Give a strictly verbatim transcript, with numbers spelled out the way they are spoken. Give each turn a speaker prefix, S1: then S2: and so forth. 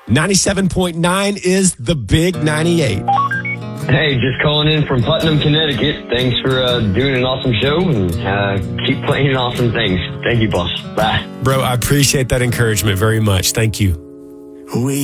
S1: ninety-seven point nine is the Big ninety-eight.
S2: Hey, just calling in from Putnam, Connecticut. Thanks for uh, doing an awesome show, and uh, keep playing awesome things. Thank you, boss. Bye.
S1: Bro, I appreciate that encouragement very much. Thank you.
S3: We